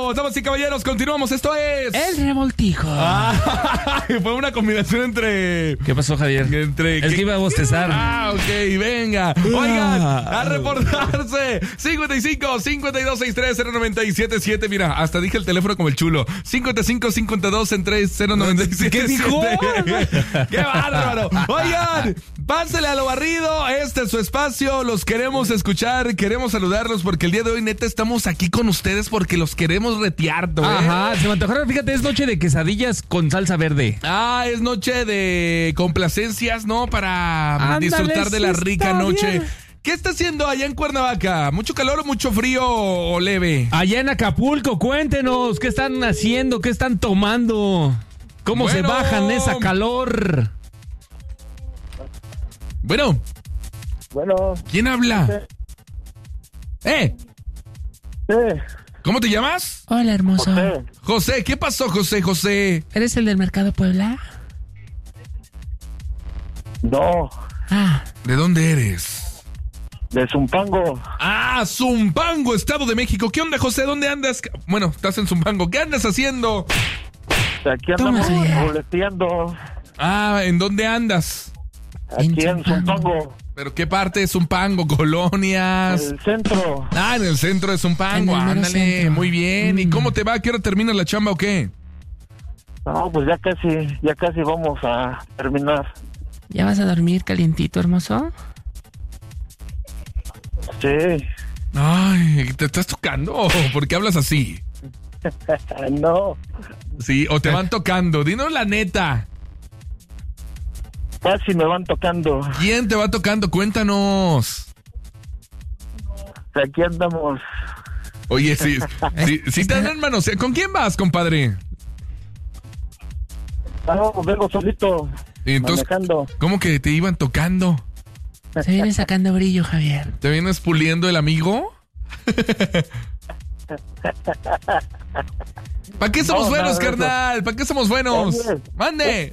Regresamos, damas y caballeros, continuamos. Esto es El Revoltijo. Fue una combinación entre... ¿Qué pasó, Javier? Es que iba a bostezar. Ok, venga. Oigan, a reportarse. 55 52 63 0977. Mira, hasta dije el teléfono como el chulo. 55 52 63 0977. ¿Qué dijo? ¡Qué bárbaro! Oigan, pásele a lo barrido. Este es su espacio. Los queremos escuchar, queremos saludarlos porque el día de hoy, neta, estamos aquí con ustedes porque los queremos retear, ¿no? Ajá, se me antojaron. Fíjate, es noche de quesadillas con salsa verde. Es noche de complacencias, ¿no? Para Ándale, disfrutar de la sí, rica está noche. bien. ¿Qué está haciendo allá en Cuernavaca? ¿Mucho calor o mucho frío o leve? Allá en Acapulco, cuéntenos, ¿qué están haciendo? ¿Qué están tomando? ¿Cómo se bajan esa calor? Bueno, ¿quién habla? ¿Cómo te llamas? Hola, hermoso. José, ¿qué pasó, José? ¿Eres el del Mercado Puebla? No, ¿De dónde eres? de Zumpango. Zumpango, Estado de México. ¿Qué onda, José? ¿Dónde andas? Bueno, estás en Zumpango. ¿Qué andas haciendo? Aquí andamos Toma, Javier. boleteando. ¿En dónde andas? Aquí en Zumpango. ¿Pero qué parte de Zumpango? ¿Colonias? El centro. En el centro de Zumpango. En el mero Ándale, centro. muy bien. ¿Y cómo te va? ¿A qué hora termina la chamba o qué? No, pues ya casi vamos a terminar. ¿Ya vas a dormir calientito, hermoso? Sí. Ay, ¿te estás tocando? ¿Por qué hablas así? No, Sí, o te van tocando. Dinos la neta. casi me van tocando. ¿Quién te va tocando? Cuéntanos. Aquí andamos. Oye, sí te dan manos. ¿Con quién vas, compadre? No, vengo solito. Entonces, manejando. ¿cómo que te iban tocando? Se viene sacando brillo, Javier. ¿Te vienes puliendo el amigo? ¿Para qué somos No, buenos, nada de eso. carnal? ¿Para qué somos buenos? Oye. ¡Mande!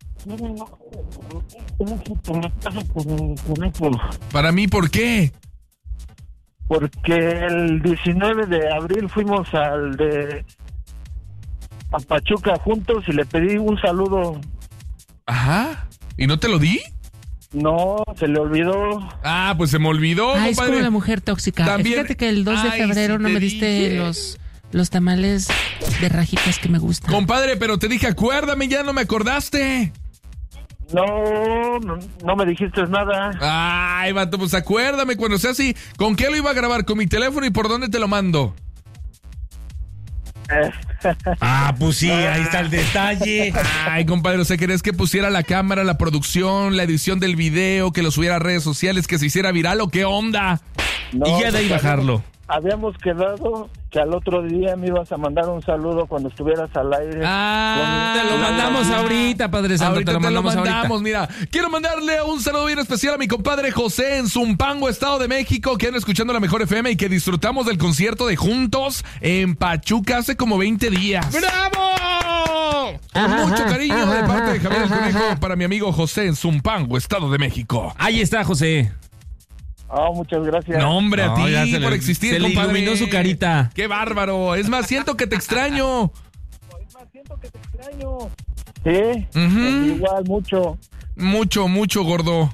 Para mí, ¿por qué? Porque el 19 de abril fuimos a Pachuca juntos y le pedí un saludo. Ajá. ¿Y no te lo di? No, se le olvidó. Pues se me olvidó, Es compadre. como la mujer tóxica. También- Fíjate que el 2 de Ay, febrero sí no te me diste dije. los tamales de rajitas que me gustan. Compadre, pero te dije, acuérdame, ya no me acordaste. No me dijiste nada. Ay, vato, pues acuérdame cuando sea así. ¿Con qué lo iba a grabar? ¿Con mi teléfono y por dónde te lo mando? Pues sí, ahí está el detalle. Ay, compadre, o sea, ¿querés que pusiera la cámara, la producción, la edición del video, que lo subiera a redes sociales, que se hiciera viral o qué onda? No, Y ya de ahí porque bajarlo. Habíamos quedado que al otro día me ibas a mandar un saludo cuando estuvieras al aire. Te lo mandamos ahorita, Padre Santo. Ahorita te lo mandamos ahorita. Mira, quiero mandarle un saludo bien especial a mi compadre José en Zumpango, Estado de México, que anda escuchando la Mejor FM y que disfrutamos del concierto de Juntos en Pachuca hace como 20 días. ¡Bravo! Con mucho cariño de parte de Javier el Conejo para mi amigo José en Zumpango, Estado de México. Ahí está, José. Muchas gracias. No, hombre, a No, ti ya se por le- existir, se le compadre. iluminó su carita. ¡Qué bárbaro! Es más, siento que te extraño. Sí, Ujú. igual mucho. Mucho, gordo.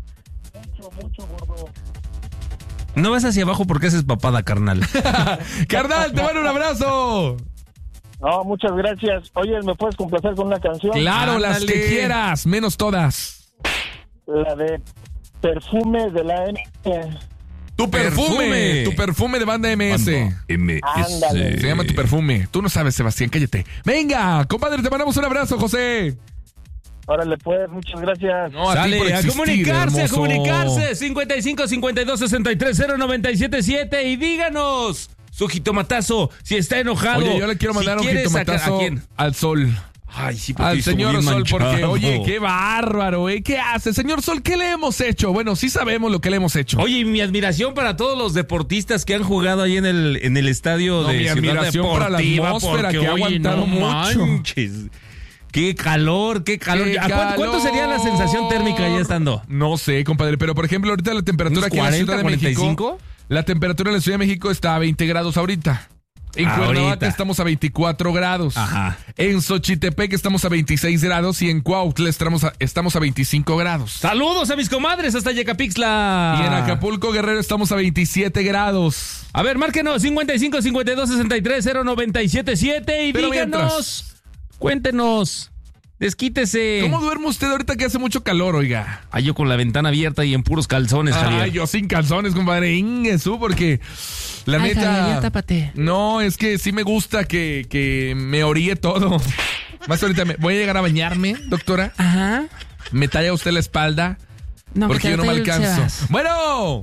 No vas hacia abajo porque haces papada, carnal. Carnal, te mando un abrazo. No, muchas gracias. Oye, ¿me puedes complacer con una canción? Claro, las Ándale. que quieras, menos todas. La de Perfume de la M. Tu perfume de banda MS. Ándale. Se llama Tu Perfume. Tú no sabes, Sebastián, cállate. Venga, compadre, te mandamos un abrazo, José. Órale, pues, muchas gracias. No, a ti por Sale, a existir, comunicarse, hermoso. 55 52 63 0977 y díganos su jitomatazo, si está enojado. Oye, yo le quiero mandar si un quiere jitomatazo ¿a quién? al Sol. Ay, sí, porque Al estuvo señor bien Sol, porque, manchado. oye, qué bárbaro, ¿qué hace? Señor Sol, ¿qué le hemos hecho? Bueno, sí sabemos lo que le hemos hecho. Oye, y mi admiración para todos los deportistas que han jugado ahí en el estadio No, de mi Ciudad admiración Deportiva, para la atmósfera porque, que ha oye, aguantado no mucho. manches. Qué calor, qué calor. ¡Qué ¿Cuánto sería la sensación térmica ya estando? No sé, compadre, pero por ejemplo, ahorita la temperatura ¿Unos aquí en la 40, Ciudad de 45? México. La temperatura en la Ciudad de México está a 20 grados ahorita. En Cuernavaca Ahorita. estamos a 24 grados. Ajá. En Xochitepec estamos a 26 grados y en Cuautla estamos a 25 grados. Saludos a mis comadres hasta Yecapixtla. Y en Acapulco, Guerrero, estamos a 27 grados. A ver, márquenos 55 52 63 0977 y Pero díganos, mientras, cuéntenos, desquítese. ¿cómo duerme usted ahorita que hace mucho calor, oiga? Ay, yo con la ventana abierta y en puros calzones, Javier. Ay, yo sin calzones, compadre. Ingesu, porque la Ay, neta. Javier, ya tápate. No, es que sí me gusta que me oríe todo. Más ahorita voy a llegar a bañarme, doctora. Ajá. Me talla usted la espalda. No, Porque que yo no me te talle el alcanzo. Sebas. Bueno.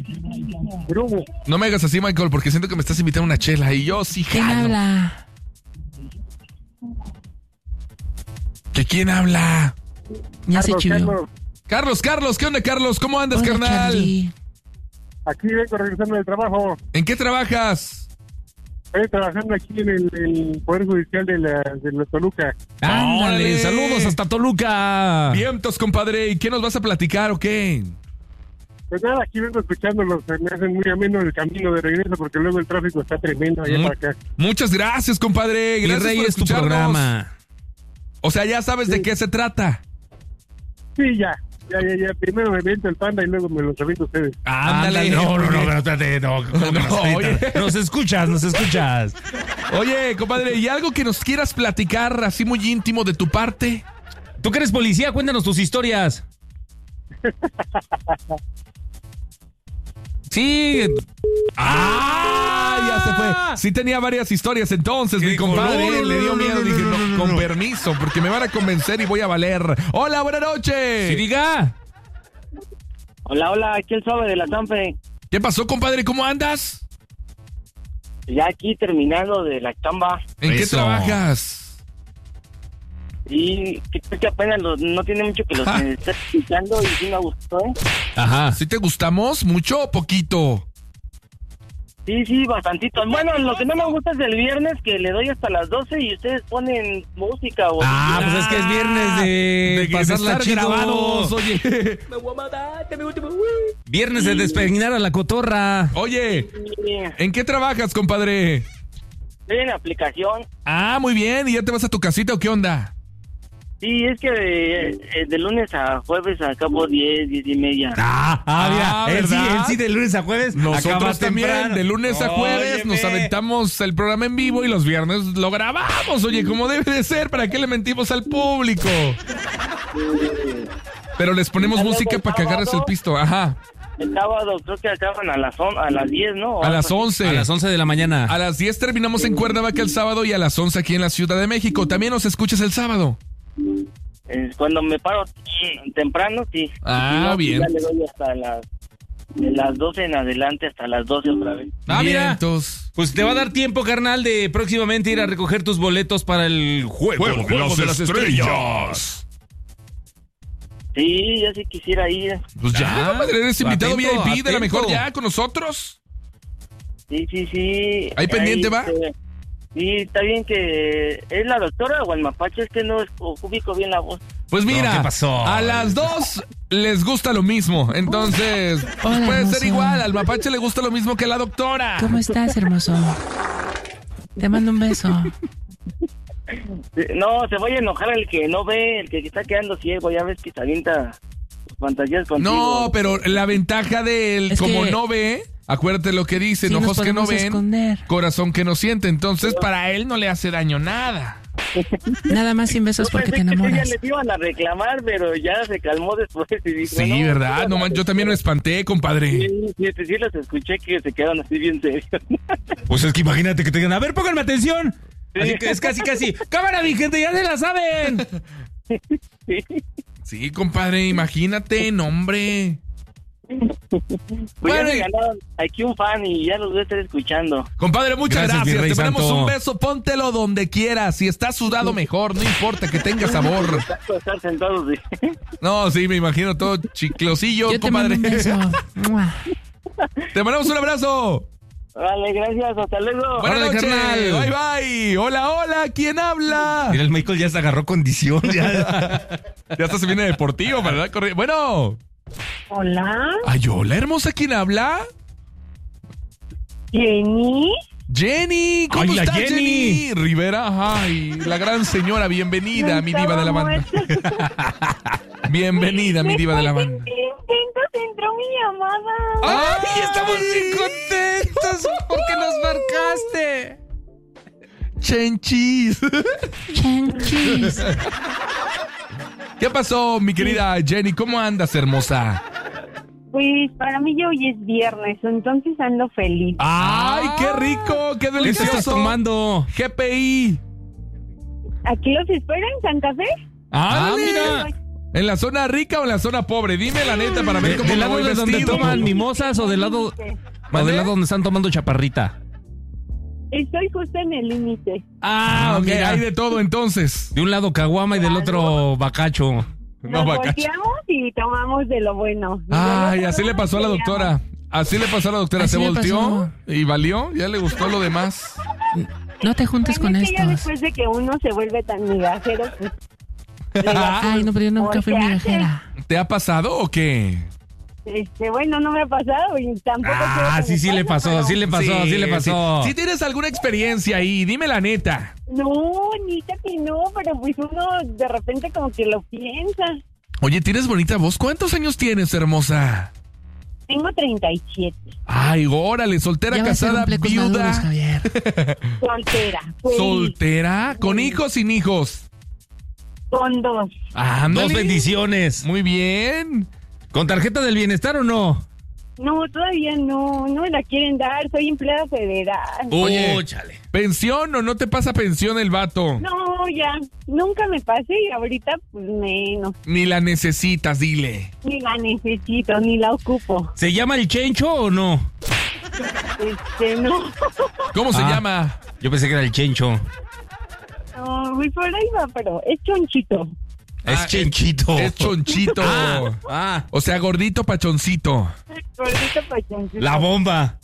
No me hagas así, Michael, porque siento que me estás invitando a una chela y yo sí ¿Quién jalo. habla? ¿Que quién habla? Ya se chivió. Carlos, ¿qué onda, Carlos? ¿Cómo andas, Hola, carnal? Charlie. Aquí vengo regresando del trabajo. ¿En qué trabajas? Estoy trabajando aquí en el Poder Judicial de la Toluca. Ándale, ¡Órale! saludos hasta Toluca. Vientos, compadre. ¿Y qué nos vas a platicar o qué? Pues nada, aquí vengo escuchándolos. Me hacen muy ameno el camino de regreso porque luego el tráfico está tremendo allá para acá. Muchas gracias, compadre. Mi Gracias rey por es tu escucharnos. programa. O sea, ya sabes de qué se trata. Sí, ya. Primero me aviento el panda y luego me los aviento ustedes. Ándale. No, pero espérate, no. ¿cómo que No, nos oye. gritas? Nos escuchas. Oye, compadre, ¿y algo que nos quieras platicar así muy íntimo de tu parte? Tú que eres policía, cuéntanos tus historias. Sí. ¡Ah! Ya se fue. Sí tenía varias historias entonces, ¿Qué mi dijo? compadre. No, Le dio no, miedo. no, Dije, no, no, no, con no. permiso, porque me van a convencer y voy a valer. Hola, buenas noches. Sí, diga. Hola, aquí el suave de la Zampe. ¿Qué pasó, compadre? ¿Cómo andas? Ya aquí terminando de la chamba. ¿En qué Eso. trabajas? Y que apenas no tiene mucho que los está escuchando y sí me gustó, ¿eh? Ajá. ¿Sí te gustamos? ¿Mucho o poquito? Sí, bastantito. Bueno, lo que no me gusta es el viernes que le doy hasta las 12 y ustedes ponen música o... Ah, pues es que es viernes de pasarla estar chido. grabados, oye. Viernes de despeinar a la cotorra. Oye, Sí, ¿en qué trabajas, compadre? estoy en la aplicación. Ah, muy bien. ¿Y ya te vas a tu casita o qué onda? Sí, es que de lunes a jueves acabo 10 y media. Mira, él ¿verdad? sí, de lunes a jueves. Nosotros acaba también, temprano. de lunes a jueves, Óyeme. nos aventamos el programa en vivo y los viernes lo grabamos, oye, como debe de ser, ¿para qué le mentimos al público? Pero les ponemos música para que agarres el pisto, ajá, El sábado creo que acaban a las 10, ¿no? a las 11. A las 11 de la mañana. A las 10 terminamos en Cuernavaca el sábado y a las 11 aquí en la Ciudad de México. ¿También nos escuchas el sábado? Cuando me paro temprano, sí. Ah, Si no, bien. Ya le doy hasta de las 12 en adelante hasta las 12 otra vez. Mira. Vientos. Pues te va a dar tiempo, carnal, de próximamente ir a recoger tus boletos para el juego de las estrellas. Sí, ya sí quisiera ir. Pues ya, compadre, eres invitado atento, VIP de la atento. mejor ya con nosotros. Sí. ¿Ahí pendiente va? Sí, está bien que... ¿Es la doctora o el mapache? Es que no ubico bien la voz. Pues mira, No, ¿qué pasó? a las dos les gusta lo mismo, entonces Hola, puede ser hermoso. igual, al mapache le gusta lo mismo que a la doctora. ¿Cómo estás, hermoso? Te mando un beso. No, se vaya a enojar el que no ve, el que está quedando ciego. Ya ves que se avienta sus fantasías contigo. No, pero la ventaja de él, Es como que- no ve, acuérdate lo que dicen, Sí, ojos nos que no podemos ven, esconder. corazón que no siente, entonces para él no le hace daño nada. Nada más sin besos Yo porque te pensé que sí, enamoras. ya les iban a reclamar, pero ya se calmó después y dijo... Sí, no, ¿verdad? No, man, yo también me espanté, compadre. Sí, los escuché que se quedan así bien serios. Pues es que imagínate que te digan, a ver, pónganme atención. Así que es casi. ¡Cámara, mi gente, ya se la saben! Sí, compadre, imagínate, no, hombre. Pues Bueno, ya me ganaron aquí un fan y ya los voy a estar escuchando. Compadre, muchas Gracias, mi gracias. rey Te mandamos santo. un beso, póntelo donde quieras. Si está sudado, mejor, no importa que tenga sabor. Estar sentados. Sí. No, sí, me imagino todo chiclosillo, Yo te mando compadre. un beso. Mua. Te mandamos un abrazo. Vale, gracias, hasta luego. Buenas Órale, noches. carnal. Bye. Hola, ¿quién habla? Mira, el Michael ya se agarró condición. Ya. Ya hasta se viene deportivo, ¿verdad? Bueno. Hola, Ay, hola, hermosa, ¿quién habla? Jenny. Jenny, ¿cómo Ay, la estás, Jenny Rivera? Ay, la gran señora, bienvenida, mi diva de la banda. Bienvenida, mi diva de la banda. Entró mi llamada. ¡Ay, estamos bien contentos! ¿Por qué nos marcaste? Chenchis. Chanchis. ¿Qué pasó, mi querida Jenny? ¿Cómo andas, hermosa? Pues para mí ya hoy es viernes, entonces ando feliz. ¡Ay, qué rico! ¡Qué ¿Qué te delicioso! estás tomando? GPI. ¿Aquí los espero en Santa Fe? Mira. ¿En la zona rica o en la zona pobre? Dime la neta para ver cómo ¿Del me lado voy de donde vestido. toman mimosas o del lado donde están tomando chaparrita? Estoy justo en el límite. Ok, mira. hay de todo entonces. De un lado caguama y del otro bacacho. No, Nos bacacho. volteamos y tomamos de lo bueno. Ay, así le pasó a la doctora. Así le pasó a la doctora. Así Se le volteó pasó. y valió. Ya le gustó lo demás. No te juntes con Realmente ya estos. después de que uno se vuelve tan migajero, pues... Ay, no, pero yo nunca fui migajera. ¿Te ha pasado o qué? Bueno, no me ha pasado y tampoco... quiero que me Sí le pase, pasó, pero- sí le pasó, sí le pasó. Si tienes alguna experiencia ahí, dime la neta. No, Nita, que no, pero pues uno de repente como que lo piensa. Oye, tienes bonita voz. ¿Cuántos años tienes, hermosa? Tengo 37, Ay, órale, soltera, Ya va a ser casada, un plecos maduros, viuda, Javier. soltera. Feliz, soltera, con hijos, sin hijos. con 2. Ándale. 2 bendiciones. Muy bien. ¿Con tarjeta del bienestar o no? No, todavía no me la quieren dar, soy empleada federal. Oye. Chale. ¿Pensión o no te pasa pensión el vato? No, ya, nunca me pasé y ahorita pues menos. Ni la necesitas, dile. Ni la necesito, ni la ocupo. ¿Se llama el Chencho o no? No. ¿Cómo se llama? Yo pensé que era el Chencho. No, muy por ahí va, pero es chonchito. Es Chenchito. Es chonchito. O sea, gordito pachoncito. Gordito pachoncito. La bomba.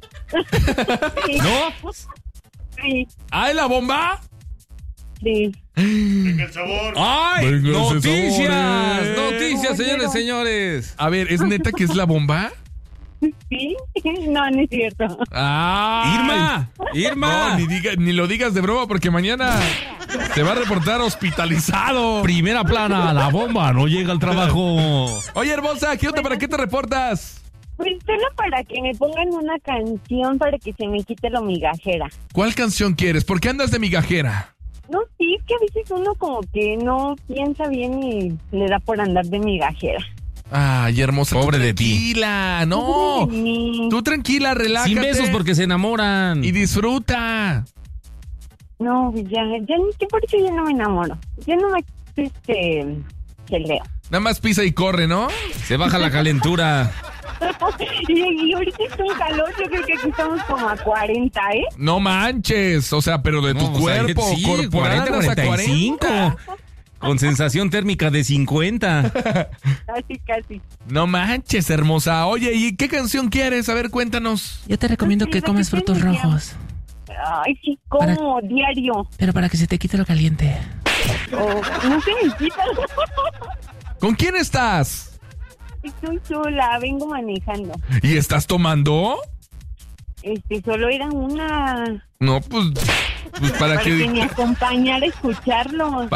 Sí, ¿No? sí, ¿Ah, la bomba? sí. ¡Ay! Venga, ¡Noticias! ese sabor, ¡Noticias, señores, Pero- señores! A ver, ¿es neta que es la bomba? ¿Sí? No, no es cierto. ¡Ah! ¡Irma! No, ni lo digas de broma porque mañana te va a reportar hospitalizado. Primera plana, la bomba no llega al trabajo. Oye, hermosa, ¿qué onda? ¿Para qué te reportas? Pues solo para que me pongan una canción para que se me quite lo migajera. ¿Cuál canción quieres? ¿Por qué andas de migajera? No, sí, es que a veces uno como que no piensa bien y le da por andar de migajera. Ay, hermosa. Pobre tú de ti. Tranquila, no. Ni- Tú tranquila, relájate. Sin besos porque se enamoran. Y disfruta. No, ya que por eso ya no me enamoro. Ya no me, peleo. Nada más pisa y corre, ¿no? Se baja la calentura. y ahorita está un calor, yo creo que aquí estamos como a 40, ¿eh? No manches. O sea, pero de tu No, o sea, cuerpo. sí, corporal 40, andas a 45. 40. Con sensación térmica de 50. Casi. No manches, hermosa. Oye, ¿y qué canción quieres? A ver, cuéntanos. Yo te recomiendo que comas frutos rojos. Ay, sí, como diario. Pero para que se te quite lo caliente. No se me quita. ¿Con quién estás? Estoy sola, vengo manejando. ¿Y estás tomando? Solo era una... No, pues para Para que que... me acompañara a escucharlo.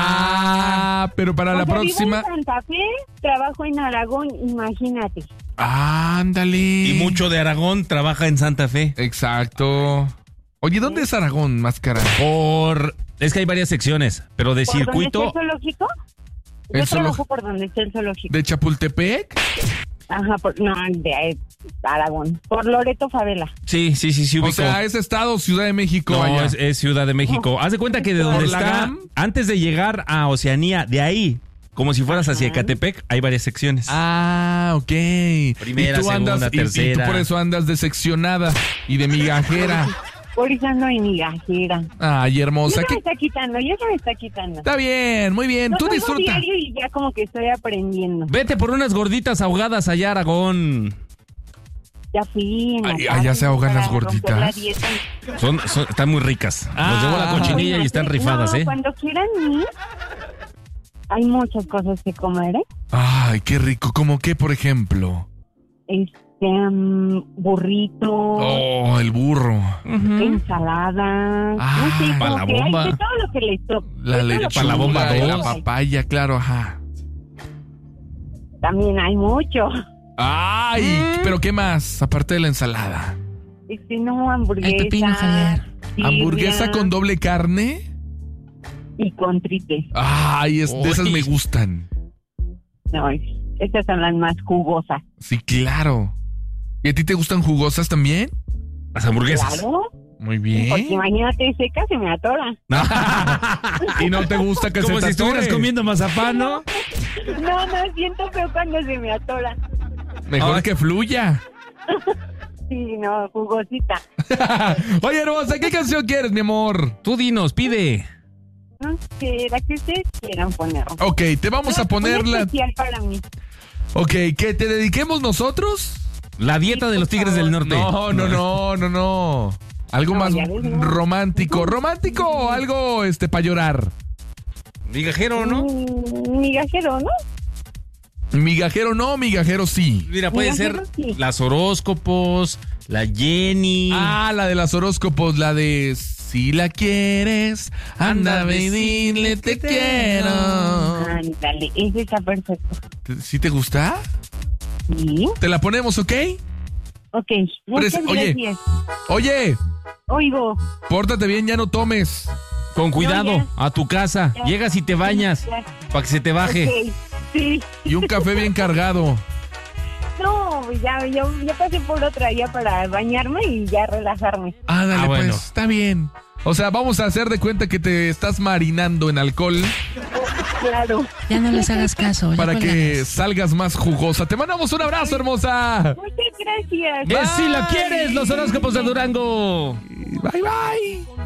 Pero para la O sea, próxima... vivo en Santa Fe, trabajo en Aragón, imagínate. Ándale. Y mucho de Aragón trabaja en Santa Fe. Exacto. Oye, ¿dónde es Aragón, máscara? Es que hay varias secciones, pero de ¿Por dónde circuito. está el zoológico? El Yo trabajo zoológico. por donde está el zoológico. ¿De Chapultepec? Ajá, no, de Aragón. Por Loreto Favela. Sí, ubico. O sea, es Estado, Ciudad de México. No, allá. es Ciudad de México. Haz de cuenta que de donde ¿Por la está, GAM? antes de llegar a Oceanía, de ahí, como si fueras hacia Ecatepec, hay varias secciones. Ok. Primera, y tú andas, segunda, y tú tercera. por eso andas decepcionada y de migajera. Por eso ando en migajera. Ay, hermosa. Ya se ¿qué? me está quitando, ya se me está quitando. Está bien, muy bien. No Tú salgo disfruta. diario y ya como que estoy aprendiendo. Vete por unas gorditas ahogadas allá a Aragón. Ya fui. en la Ay, tarde allá se ahogan para las romper gorditas. la dieta. Están muy ricas. Nos llevó la cochinilla y están rifadas, no, ¿eh? Cuando quieran ir, hay muchas cosas que comer, ¿eh? Ay, qué rico. ¿Cómo qué, por ejemplo? Burrito, Oh, el burro. ensalada, Ah, no sé, pa' como la que hay bomba. de todo lo que le toca. La lechuga, la bomba y la dos. papaya, claro, ajá. También hay mucho. Ay, pero ¿qué más? Aparte de la ensalada. No, hamburguesa. El pepino, Javier. birria ¿Hamburguesa con doble carne? y con tripe. Ay, de esas Uy. me gustan. No, estas son las más jugosas. Sí, claro. ¿Y a ti te gustan jugosas también? Las hamburguesas. Claro, Muy porque bien. imagínate seca se me atora. ¿Y no te gusta que Como se si te atore? estuvieras comiendo mazapán, ¿no? No, siento feo cuando se me atora. Mejor Ay. que fluya. Sí, no, jugosita. Oye, hermosa, ¿qué canción quieres, mi amor? Tú dinos, pide. No sé, la que ustedes quieran poner. Ok, te vamos a Una ponerla. especial para mí. Ok, ¿que te dediquemos nosotros? La dieta de los Tigres del Norte. No. Algo No, más ya ves, no. romántico. ¿Romántico o algo para llorar? Migajero, ¿no? Migajero, ¿no? Migajero no, migajero sí. Mira, puede ser Migajero, sí. las horóscopos, la Jenny. Ah, la de las horóscopos, la de si la quieres, anda ve y dile te quiero. Ándale, ese está perfecto. ¿Sí te gusta? Sí. Te la ponemos, ¿ok? Ok, muchas oye. gracias. Oye, Oigo. pórtate bien, ya no tomes. Con cuidado, No, a tu casa. Ya. Llegas y te bañas Ya. para que se te baje. Ok, sí. Y un café bien cargado. No, yo pasé por otra ya para bañarme y ya relajarme. Ah, dale, bueno. pues, está bien. O sea, vamos a hacer de cuenta que te estás marinando en alcohol Claro. Ya no les hagas caso. ya para que cuélganos. salgas más jugosa. Te mandamos un abrazo, hermosa. Muchas gracias. Que si la Bye. quieres, los horóscopos de Durango. Bye, bye.